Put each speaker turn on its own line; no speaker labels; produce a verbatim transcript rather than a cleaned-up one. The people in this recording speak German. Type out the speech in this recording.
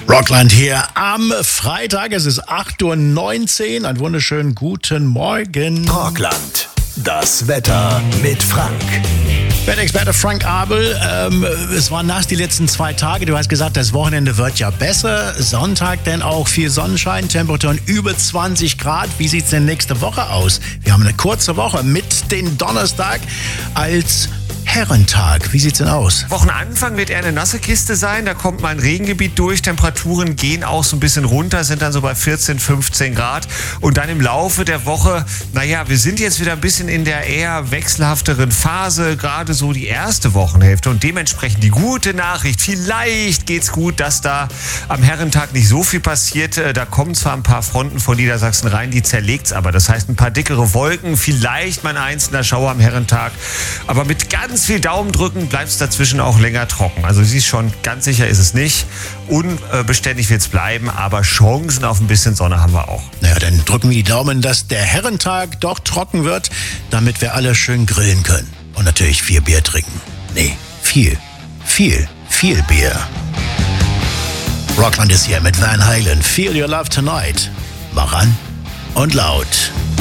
Rockland hier am Freitag. Es ist acht Uhr neunzehn. Einen wunderschönen guten Morgen.
Rockland, das Wetter mit Frank.
Wetterexperte Frank Abel. Ähm, es war nass die letzten zwei Tage. Du hast gesagt, das Wochenende wird ja besser. Sonntag dann auch viel Sonnenschein, Temperaturen über zwanzig Grad. Wie sieht es denn nächste Woche aus? Wir haben eine kurze Woche mit dem Donnerstag als Herrentag. Wie sieht's denn aus?
Wochenanfang wird eher eine nasse Kiste sein. Da kommt mal ein Regengebiet durch. Temperaturen gehen auch so ein bisschen runter, sind dann so bei vierzehn, fünfzehn Grad. Und dann im Laufe der Woche, naja, wir sind jetzt wieder ein bisschen in der eher wechselhafteren Phase, gerade so die erste Wochenhälfte. Und dementsprechend die gute Nachricht, vielleicht geht's gut, dass da am Herrentag nicht so viel passiert. Da kommen zwar ein paar Fronten von Niedersachsen rein, die zerlegt's aber. Das heißt, ein paar dickere Wolken, vielleicht mal ein einzelner Schauer am Herrentag. Aber mit ganz viel Daumen drücken, bleibt es dazwischen auch länger trocken. Also sie ist schon, ganz sicher ist es nicht. Unbeständig wird es bleiben, aber Chancen auf ein bisschen Sonne haben wir auch.
Naja, dann drücken wir die Daumen, dass der Herrentag doch trocken wird, damit wir alle schön grillen können. Und natürlich viel Bier trinken. Nee, viel, viel, viel Bier. Rockland ist hier mit Van Halen. Feel Your Love Tonight. Mach an und laut.